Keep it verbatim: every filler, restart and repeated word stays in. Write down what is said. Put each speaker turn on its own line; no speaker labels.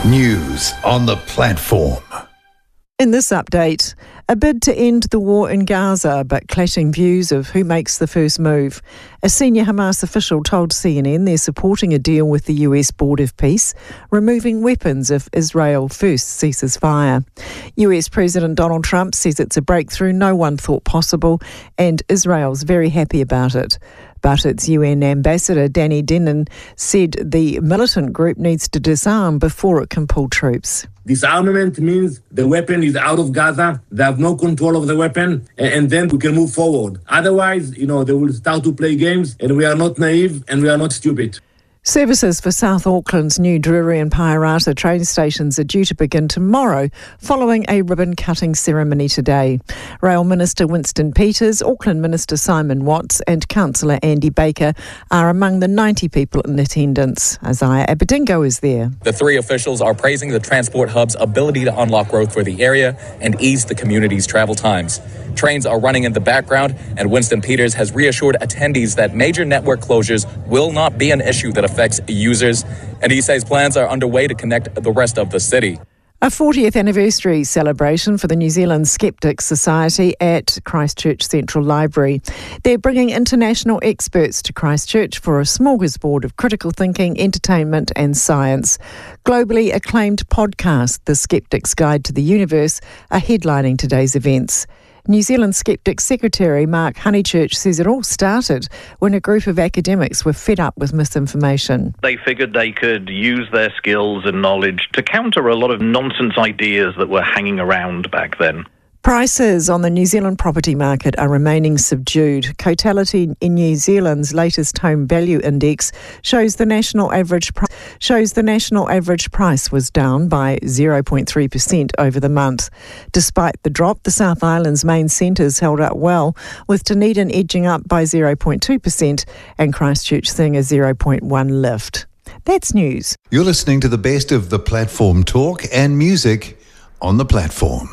News on the platform.
In this update, a bid to end the war in Gaza, but clashing views of who makes the first move. A senior Hamas official told C N N they're supporting a deal with the U S Board of Peace, removing weapons if Israel first ceases fire. U S President Donald Trump says it's a breakthrough no one thought possible, and Israel's very happy about it. But its U N ambassador, Danny Dennin, said the militant group needs to disarm before it can pull troops.
Disarmament means the weapon is out of Gaza, they have no control of the weapon, and then we can move forward. Otherwise, you know, they will start to play games, and we are not naive and we are not stupid.
Services for South Auckland's new Drury and Pairata train stations are due to begin tomorrow, following a ribbon-cutting ceremony today. Rail Minister Winston Peters, Auckland Minister Simon Watts and Councillor Andy Baker are among the ninety people in attendance. Isaiah Abedingo is there.
The three officials are praising the transport hub's ability to unlock growth for the area and ease the community's travel times. Trains are running in the background, and Winston Peters has reassured attendees that major network closures will not be an issue that affects users, and he says plans are underway to connect the rest of the city.
A fortieth anniversary celebration for the New Zealand Skeptics Society at Christchurch Central Library. They're bringing international experts to Christchurch for a smorgasbord of critical thinking, entertainment and science. Globally acclaimed podcast, The Skeptic's Guide to the Universe, are headlining today's events. New Zealand Skeptics Secretary Mark Honeychurch says it all started when a group of academics were fed up with misinformation.
They figured they could use their skills and knowledge to counter a lot of nonsense ideas that were hanging around back then.
Prices on the New Zealand property market are remaining subdued. Cotality in New Zealand's latest home value index shows the national average pri- shows the national average price was down by zero point three percent over the month. Despite the drop, the South Island's main centres held up well, with Dunedin edging up by zero point two percent and Christchurch seeing a zero point one lift. That's news.
You're listening to the best of the platform talk and music on the platform.